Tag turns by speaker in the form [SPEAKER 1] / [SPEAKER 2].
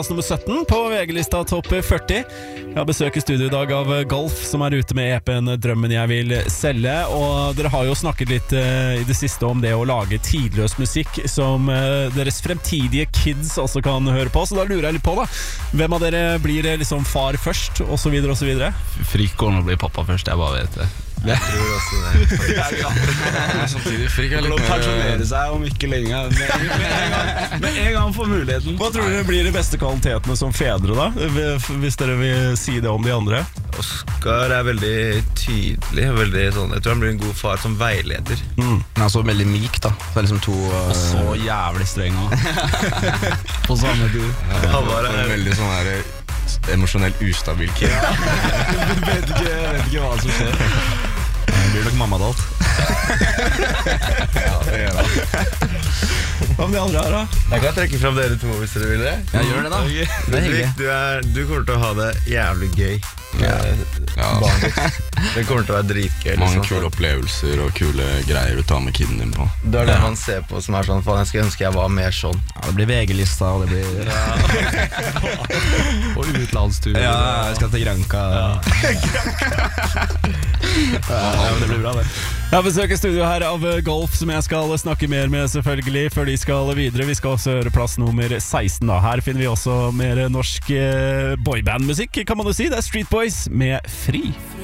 [SPEAKER 1] Nummer 17 på VG-lista topp 40. Jeg har besøk i studio i dag av Golf, som er ute med EP-en Drømmen jeg vil selge. Og dere har jo snakket litt i det siste om det å lage tidløs musikk som deres fremtidige kids også kan høre på. Så da lurer jeg litt på da, hvem av dere blir liksom far først, og så videre og så videre?
[SPEAKER 2] Frik kommer å bli pappa først, jeg bare vet det.
[SPEAKER 3] Jeg tror også det.
[SPEAKER 2] Samtidig Frik er litt
[SPEAKER 4] mer pensjonere seg om ikke lenge. Med en gang får muligheten.
[SPEAKER 1] Hva tror dere blir de beste kvalitetene som fedre da? Hvis dere vil si det om de andre?
[SPEAKER 3] Oskar er veldig tydelig, veldig sånn. Jeg tror han blir en god far som veileder.
[SPEAKER 2] Han er så veldig myk da. Så er liksom to
[SPEAKER 4] Og så jævlig streng også. På samme tid.
[SPEAKER 3] Halvard er
[SPEAKER 2] veldig sånn her emosjonelt ustabil kid.
[SPEAKER 4] vet ikke hva som skjer.
[SPEAKER 2] Det blir nok mamma da alt.
[SPEAKER 4] Ja, det gjør det.
[SPEAKER 1] Hva med de andre her da?
[SPEAKER 3] Jeg kan trekke frem dere to hvis dere vil det.
[SPEAKER 2] Ja, gjør det da. Det er hyggelig.
[SPEAKER 3] Du kommer til å ha det jævlig gøy. Barnet ditt. Det kommer til å være dritgøy.
[SPEAKER 2] Mange kule opplevelser og kule greier du tar med kiden din på.
[SPEAKER 3] Det er det man ser på som er sånn, faen, jeg skulle ønske jeg var mer sånn.
[SPEAKER 4] Ja, det blir VG-lista, og det blir
[SPEAKER 2] Og utenlandstur.
[SPEAKER 4] Ja, jeg skal til Granca. Ja, det blir bra det.
[SPEAKER 1] Jeg har besøk i studio her av Golf, som jeg skal snakke mer med selvfølgelig før de skal videre. Vi skal også høre plass nummer 16 da. Her finner vi også mer norsk boybandmusikk, kan man jo si. Det er Street Boys med Fri.